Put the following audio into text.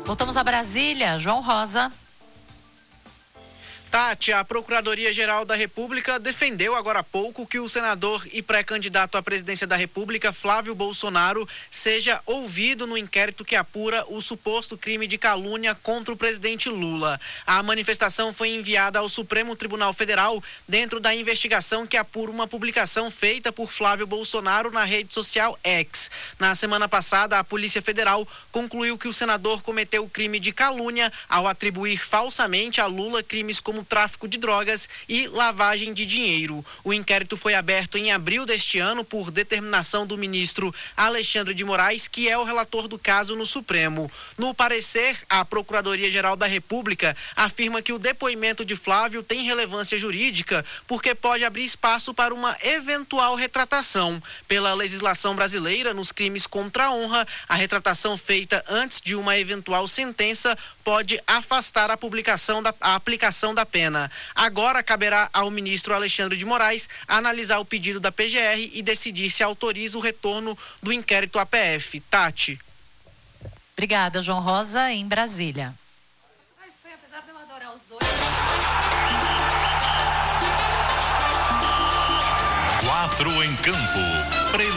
Voltamos a Brasília. João Rosa. Tati, a Procuradoria-Geral da República defendeu agora há pouco que o senador e pré-candidato à presidência da República, Flávio Bolsonaro, seja ouvido no inquérito que apura o suposto crime de calúnia contra o presidente Lula. A manifestação foi enviada ao Supremo Tribunal Federal dentro da investigação que apura uma publicação feita por Flávio Bolsonaro na rede social X. Na semana passada, a Polícia Federal concluiu que o senador cometeu o crime de calúnia ao atribuir falsamente a Lula crimes como tráfico de drogas e lavagem de dinheiro. O inquérito foi aberto em abril deste ano por determinação do ministro Alexandre de Moraes, que é o relator do caso no Supremo. No parecer, a Procuradoria-Geral da República afirma que o depoimento de Flávio tem relevância jurídica porque pode abrir espaço para uma eventual retratação. Pela legislação brasileira, nos crimes contra a honra, a retratação feita antes de uma eventual sentença pode afastar a aplicação da pena. Agora caberá ao ministro Alexandre de Moraes analisar o pedido da PGR e decidir se autoriza o retorno do inquérito à PF. Tati. Obrigada, João Rosa, em Brasília. Apesar de eu adorar os dois. 4 em campo.